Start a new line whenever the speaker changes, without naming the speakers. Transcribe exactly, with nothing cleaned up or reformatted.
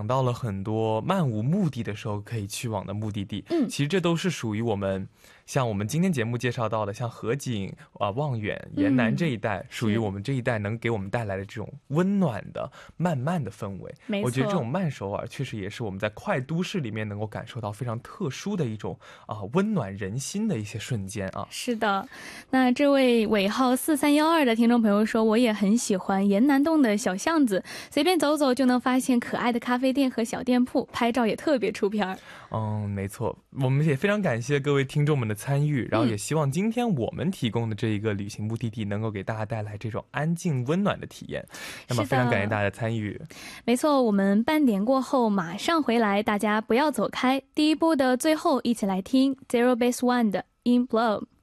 到了很多漫无目的的时候可以去往的目的地。
嗯，
其实这都是属于我们像我们今天节目介绍到的，像河景啊、望远、沿南这一带，属于我们这一带能给我们带来的这种温暖的慢慢的氛围。
没错，
我觉得这种慢首尔确实也是我们在快都市里面能够感受到非常特殊的一种啊温暖人心的一些瞬间啊。
是的，那这位尾号四三一二的听众朋友说，我也很喜欢沿南洞的小巷子，随便走走就能发现可爱的咖啡店和小店铺，拍照也特别出片。
嗯，没错，我们也非常感谢各位听众们的参与，然后也希望今天我们提供的这一个旅行目的地能够给大家带来这种安静温暖的体验。那么非常感谢大家的参与。
没错，我们半点过后马上回来，大家不要走开。第一部的最后一起来听 Zero Base One 的 In Bloom。